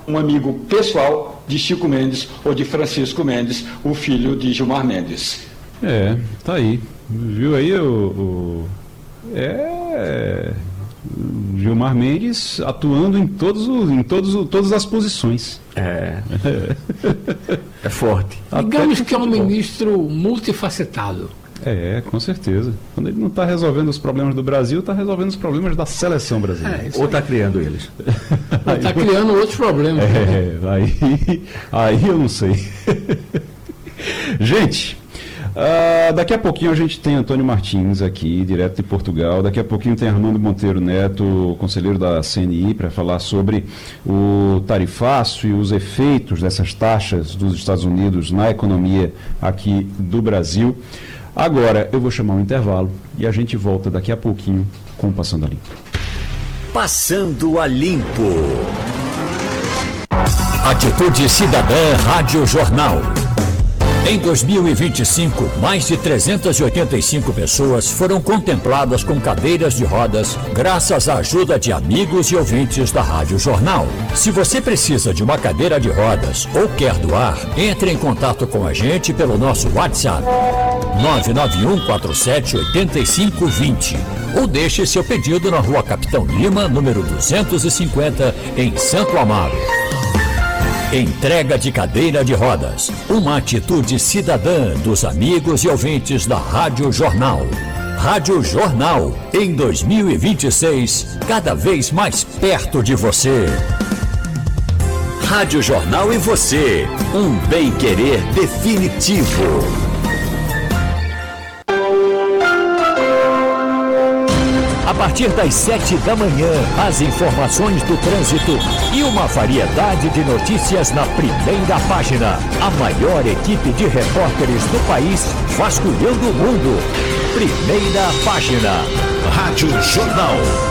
um amigo pessoal de Chico Mendes ou de Francisco Mendes, o filho de Gilmar Mendes. Tá aí. Viu aí Gilmar Mendes atuando em todas as posições. É forte. Digamos que é um ministro multifacetado. Com certeza. Quando ele não está resolvendo os problemas do Brasil, está resolvendo os problemas da seleção brasileira. Ou está criando eles. Ou está criando outros problemas. Aí eu não sei. Gente, daqui a pouquinho a gente tem Antônio Martins aqui, direto de Portugal. Daqui a pouquinho tem Armando Monteiro Neto, conselheiro da CNI, para falar sobre o tarifaço e os efeitos dessas taxas dos Estados Unidos na economia aqui do Brasil. Agora eu vou chamar um intervalo e a gente volta daqui a pouquinho com o Passando a Limpo. Passando a Limpo. Atitude Cidadã Rádio Jornal. Em 2025, mais de 385 pessoas foram contempladas com cadeiras de rodas graças à ajuda de amigos e ouvintes da Rádio Jornal. Se você precisa de uma cadeira de rodas ou quer doar, entre em contato com a gente pelo nosso WhatsApp 991478520 ou deixe seu pedido na Rua Capitão Lima, número 250, em Santo Amaro. Entrega de cadeira de rodas, uma atitude cidadã dos amigos e ouvintes da Rádio Jornal. Rádio Jornal, em 2026, cada vez mais perto de você. Rádio Jornal e você, um bem-querer definitivo. A partir das 7 da manhã, as informações do trânsito e uma variedade de notícias na primeira página. A maior equipe de repórteres do país vasculhando o mundo. Primeira página. Rádio Jornal.